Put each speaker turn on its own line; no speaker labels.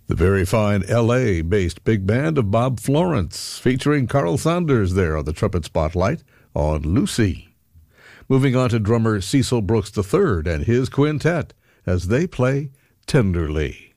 The very fine L.A.-based big band of Bob Florence, featuring Carl Sanders there on the trumpet spotlight on Lucy. Moving on to drummer Cecil Brooks III and his quintet as they play Tenderly.